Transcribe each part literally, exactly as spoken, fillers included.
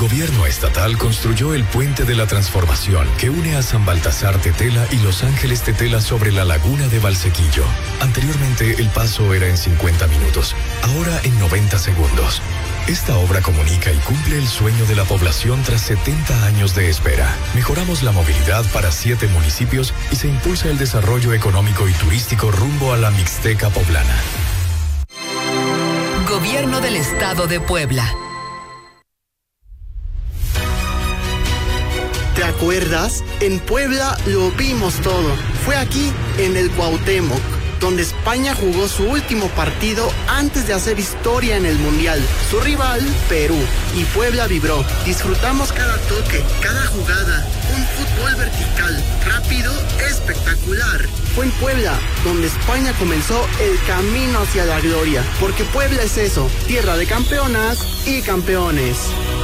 gobierno estatal construyó el Puente de la Transformación que une a San Baltasar Tetela y Los Ángeles Tetela sobre la laguna de Valsequillo. Anteriormente el paso era en cincuenta minutos, ahora en noventa segundos. Esta obra comunica y cumple el sueño de la población tras setenta años de espera. Mejoramos la movilidad para siete municipios y se impulsa el desarrollo económico y turístico rumbo a la Mixteca poblana. Gobierno del Estado de Puebla. ¿Te acuerdas? En Puebla lo vimos todo. Fue aquí, en el Cuauhtémoc, donde España jugó su último partido antes de hacer historia en el Mundial. Su rival, Perú. Y Puebla vibró. Disfrutamos cada toque, cada jugada. Un fútbol vertical, rápido, espectacular. Fue en Puebla donde España comenzó el camino hacia la gloria. Porque Puebla es eso, tierra de campeonas y campeones.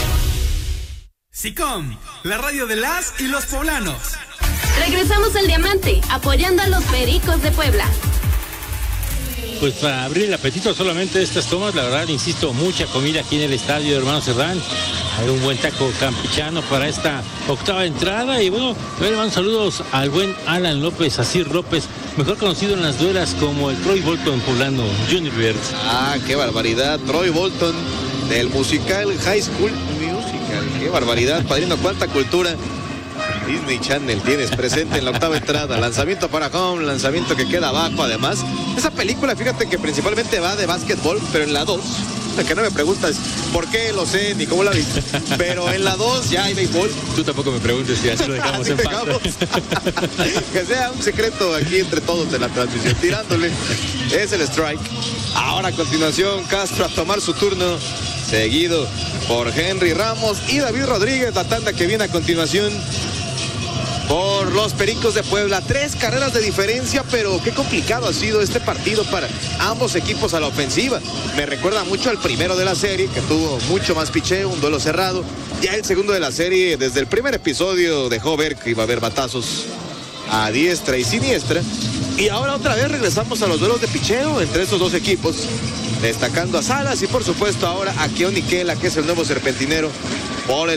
SICOM, la radio de las y los poblanos. Regresamos al Diamante, apoyando a los Pericos de Puebla. Pues para abrir el apetito solamente estas tomas, la verdad, insisto, mucha comida aquí en el estadio de Hermano Cerdán. Hay un buen taco campechano para esta octava entrada. Y bueno, le mando saludos al buen Alan López, Asir López, mejor conocido en las duelas como el Troy Bolton poblano, Junior Rivers. Ah, qué barbaridad, Troy Bolton, del musical High School Musical. Qué barbaridad, padrino, cuánta cultura Disney Channel tienes presente en la octava entrada. Lanzamiento para home, lanzamiento que queda abajo. Además, esa película, fíjate que principalmente va de básquetbol, pero en la dos, la que no me preguntas por qué, lo sé, ni cómo la vi, pero en la dos ya hay béisbol. Tú tampoco me preguntes si así lo dejamos así en dejamos. Que sea un secreto aquí entre todos de la transmisión. Tirándole, es el strike. Ahora a continuación, Castro a tomar su turno, seguido por Henry Ramos y David Rodríguez, la tanda que viene a continuación por los Pericos de Puebla. Tres carreras de diferencia, pero qué complicado ha sido este partido para ambos equipos a la ofensiva. Me recuerda mucho al primero de la serie, que tuvo mucho más picheo, un duelo cerrado. Ya el segundo de la serie, desde el primer episodio, dejó ver que iba a haber batazos a diestra y siniestra. Y ahora otra vez regresamos a los duelos de picheo entre estos dos equipos, destacando a Salas y por supuesto ahora a Keoni Kela, que es el nuevo serpentinero por el